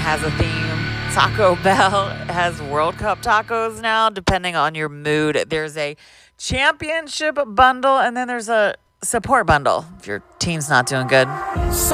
has a theme. Taco Bell has World Cup tacos now, depending on your mood. There's a championship bundle, and then there's a support bundle if your team's not doing good.